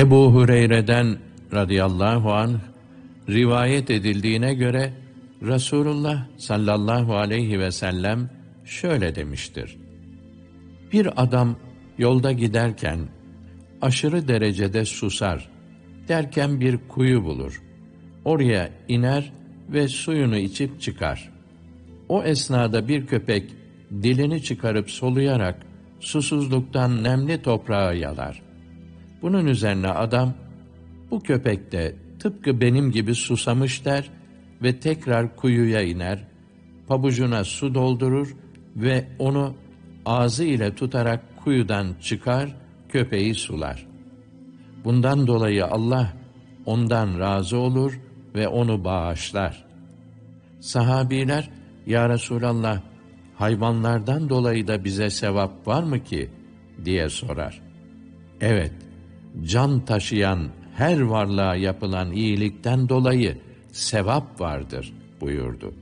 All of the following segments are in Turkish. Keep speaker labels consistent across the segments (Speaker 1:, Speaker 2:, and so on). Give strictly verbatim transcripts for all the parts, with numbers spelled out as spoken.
Speaker 1: Ebu Hureyre'den radıyallahu anh rivayet edildiğine göre Resulullah sallallahu aleyhi ve sellem şöyle demiştir: Bir adam yolda giderken aşırı derecede susar, derken bir kuyu bulur. Oraya iner ve suyunu içip çıkar. O esnada bir köpek dilini çıkarıp soluyarak susuzluktan nemli toprağı yalar. Bunun üzerine adam, bu köpek de tıpkı benim gibi susamış der ve tekrar kuyuya iner, pabucuna su doldurur ve onu ağzı ile tutarak kuyudan çıkar, köpeği sular. Bundan dolayı Allah ondan razı olur ve onu bağışlar. Sahabiler, ya Resulallah, hayvanlardan dolayı da bize sevap var mı ki diye sorar. Evet, can taşıyan her varlığa yapılan iyilikten dolayı sevap vardır buyurdu.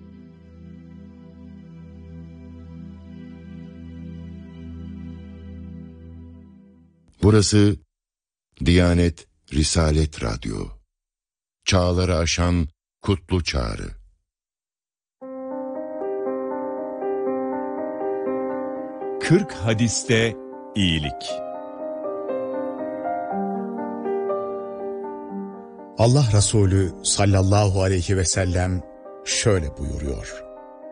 Speaker 2: Burası Diyanet Risalet Radyo. Çağları aşan kutlu çağrı.
Speaker 3: Kırk hadiste iyilik.
Speaker 4: Allah Resulü sallallahu aleyhi ve sellem şöyle buyuruyor: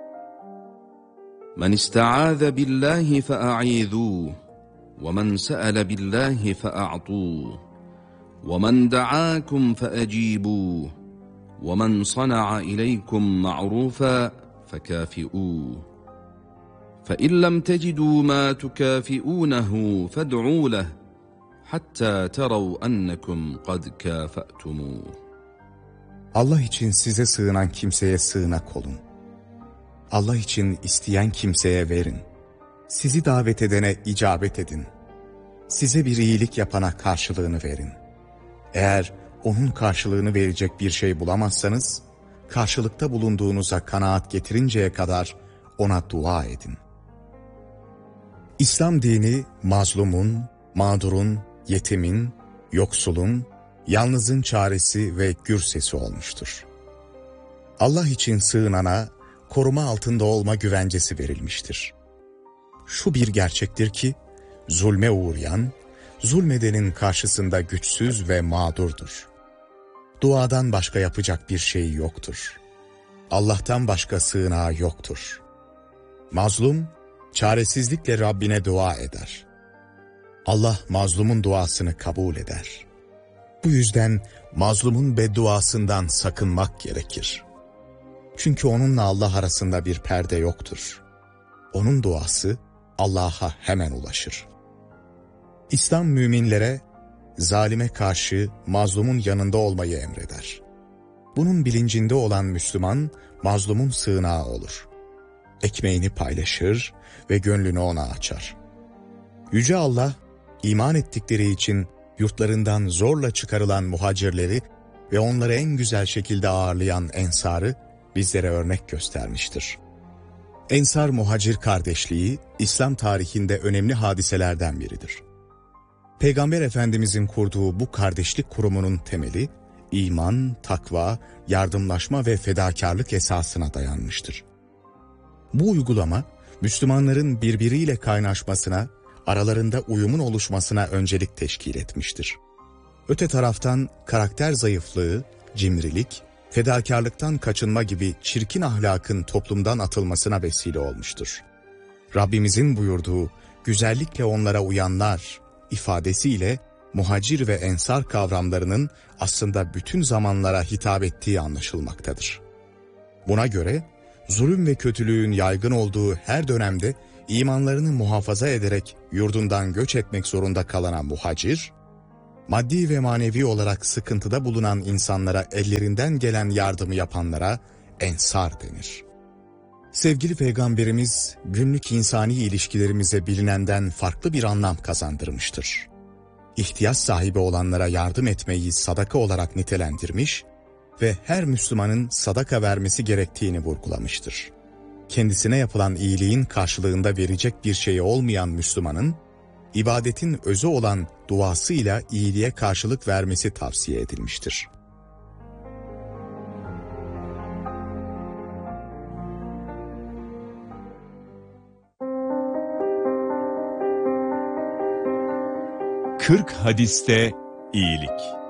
Speaker 5: Men ista'aza billahi fa'a'idhu ve men sa'ala billahi fa'a'tu ve men da'akum fa'acibu ve men sana'a ileykum ma'rufa fekafi'uh فَإِنْ لَمْ تَجِدُوا مَا تُكَافِئُونَهُ فَادْعُوا لَهُ حَتَّى تَرَوْا أَنَّكُمْ قَدْ كَافَأْتُمُوهُ.
Speaker 4: Allah için size sığınan kimseye sığınak olun. Allah için isteyen kimseye verin. Sizi davet edene icabet edin. Size bir iyilik yapana karşılığını verin. Eğer onun karşılığını verecek bir şey bulamazsanız, karşılıkta bulunduğunuza kanaat getirinceye kadar ona dua edin. İslam dini mazlumun, mağdurun, yetimin, yoksulun, yalnızın çaresi ve gür sesi olmuştur. Allah için sığınana koruma altında olma güvencesi verilmiştir. Şu bir gerçektir ki, zulme uğrayan, zulmedenin karşısında güçsüz ve mağdurdur. Duadan başka yapacak bir şey yoktur. Allah'tan başka sığınağı yoktur. Mazlum, çaresizlikle Rabbine dua eder. Allah mazlumun duasını kabul eder. Bu yüzden mazlumun bedduasından sakınmak gerekir. Çünkü onunla Allah arasında bir perde yoktur. Onun duası Allah'a hemen ulaşır. İslam müminlere zalime karşı mazlumun yanında olmayı emreder. Bunun bilincinde olan Müslüman mazlumun sığınağı olur. Ekmeğini paylaşır ve gönlünü ona açar. Yüce Allah, iman ettikleri için yurtlarından zorla çıkarılan muhacirleri ve onları en güzel şekilde ağırlayan ensarı bizlere örnek göstermiştir. Ensar muhacir kardeşliği, İslam tarihinde önemli hadiselerden biridir. Peygamber Efendimizin kurduğu bu kardeşlik kurumunun temeli, iman, takva, yardımlaşma ve fedakarlık esasına dayanmıştır. Bu uygulama, Müslümanların birbiriyle kaynaşmasına, aralarında uyumun oluşmasına öncelik teşkil etmiştir. Öte taraftan karakter zayıflığı, cimrilik, fedakarlıktan kaçınma gibi çirkin ahlakın toplumdan atılmasına vesile olmuştur. Rabbimizin buyurduğu güzellikle onlara uyanlar ifadesiyle muhacir ve ensar kavramlarının aslında bütün zamanlara hitap ettiği anlaşılmaktadır. Buna göre zulüm ve kötülüğün yaygın olduğu her dönemde imanlarını muhafaza ederek yurdundan göç etmek zorunda kalan muhacir, maddi ve manevi olarak sıkıntıda bulunan insanlara ellerinden gelen yardımı yapanlara ensar denir. Sevgili Peygamberimiz günlük insani ilişkilerimize bilinenden farklı bir anlam kazandırmıştır. İhtiyaç sahibi olanlara yardım etmeyi sadaka olarak nitelendirmiş ve her Müslümanın sadaka vermesi gerektiğini vurgulamıştır. Kendisine yapılan iyiliğin karşılığında verecek bir şey olmayan Müslümanın, ibadetin özü olan duasıyla iyiliğe karşılık vermesi tavsiye edilmiştir.
Speaker 3: kırk hadiste iyilik.